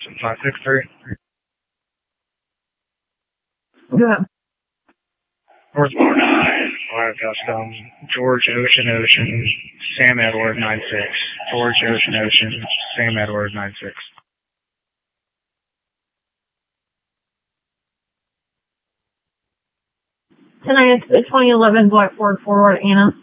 563. Yeah. Northbound 9, Fire Custom, George Ocean, Sam Edward 96. George Ocean, Sam Edward 96. 10 2011 Black Ford forward, Anna.